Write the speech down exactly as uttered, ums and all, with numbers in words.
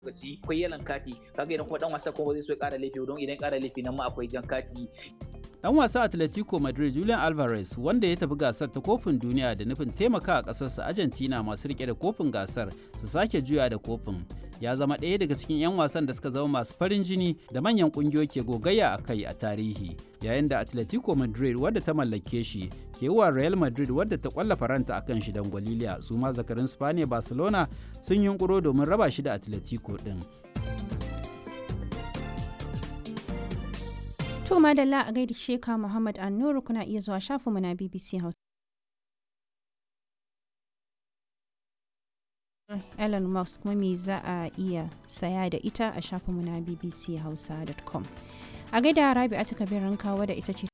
lokaci akwai yalan kati kaga idan kuma dan wasa kuma zai so ya kara laifi don idan kara laifi nan ma akwai jan kati. Dan wasa Atletico Madrid Julian Alvarez wanda ya tafi gasar ta kofin duniya da nufin taimaka a ƙasarsa Argentina masu rike da kofin gasar su sake juya da kofin ya zama ɗaya daga cikin 'yan wasan da suka zama masu farin jini da manyan ƙungiyoyi ke gogayya a kai a tarihi yayin da Atletico Madrid wadda ta mallake shi ke wa Real Madrid wadda ta kwalla faranta akan shi dan Gwaliliya su ma zakarin Spaniya Barcelona sun yunkuro domin raba shi da Atletico din. To madalla a gaida Sheka Muhammad Annuru kuna iya zuwa shafinmu na B B C Hausa. Elon Musk kuma me za a iya saya da ita a shafinmu na b b c hausa dot com. A gaida Rabi'atu Kabir Rankawa da ita ce